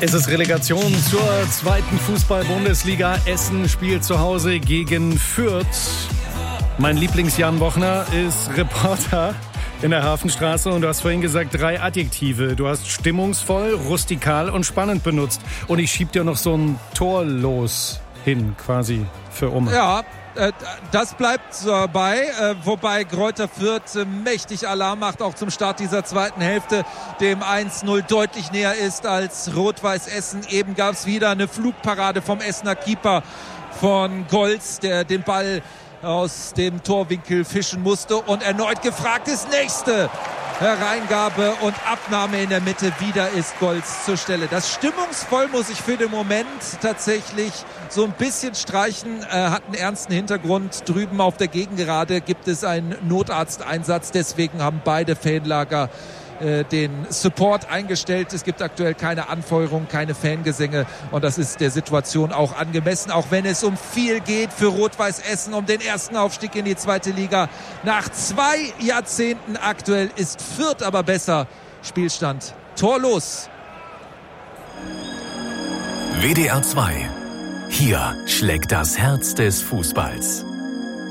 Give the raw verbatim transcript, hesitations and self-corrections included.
Es ist Relegation zur zweiten Fußball-Bundesliga. Essen spielt zu Hause gegen Fürth. Mein Lieblings-Jan Bochner ist Reporter in der Hafenstraße und du hast vorhin gesagt, drei Adjektive. Du hast stimmungsvoll, rustikal und spannend benutzt. Und ich schieb dir noch so ein Tor los hin, quasi, für Oma. Ja, äh, das bleibt dabei, äh, wobei Greuther Fürth äh, mächtig Alarm macht, auch zum Start dieser zweiten Hälfte, dem eins null deutlich näher ist als Rot-Weiß Essen. Eben gab es wieder eine Flugparade vom Essener Keeper von Golz, der den Ball aus dem Torwinkel fischen musste und erneut gefragt ist, nächste Hereingabe und Abnahme in der Mitte, wieder ist Golz zur Stelle. Das stimmungsvoll muss ich für den Moment tatsächlich so ein bisschen streichen, äh, hat einen ernsten Hintergrund. Drüben auf der Gegengerade gibt es einen Notarzteinsatz, deswegen haben beide Fanlager den Support eingestellt. Es gibt aktuell keine Anfeuerung, keine Fangesänge und das ist der Situation auch angemessen, auch wenn es um viel geht für Rot-Weiß Essen, um den ersten Aufstieg in die zweite Liga. Nach zwei Jahrzehnten aktuell ist Fürth aber besser. Spielstand torlos. W D R zwei. Hier schlägt das Herz des Fußballs.